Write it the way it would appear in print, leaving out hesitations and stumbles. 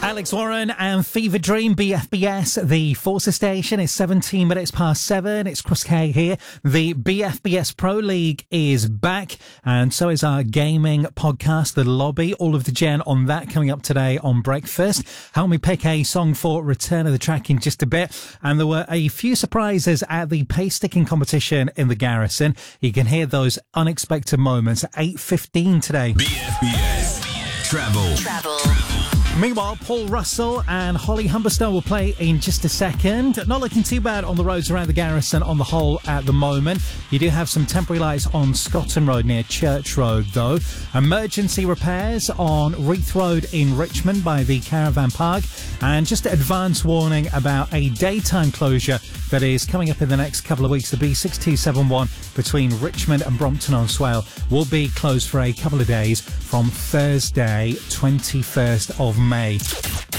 Alex Warren and Fever Dream, BFBS, the Forces station. It's 17 minutes past 7. It's Chris K here. The BFBS Pro League is back, and so is our gaming podcast, The Lobby. All of the gen on that coming up today on Breakfast. Help me pick a song for Return of the Track in just a bit. And there were a few surprises at the pace sticking competition in the Garrison. You can hear those unexpected moments at 8:15 today. BFBS Travel. Meanwhile, Paul Russell and Holly Humberstone will play in just a second. Not looking too bad on the roads around the Garrison on the whole at the moment. You do have some temporary lights on Scotton Road near Church Road, though. Emergency repairs on Reeth Road in Richmond by the Caravan Park. And just an advance warning about a daytime closure that is coming up in the next couple of weeks. The B6271 between Richmond and Brompton-on-Swale will be closed for a couple of days from Thursday, 21st of May.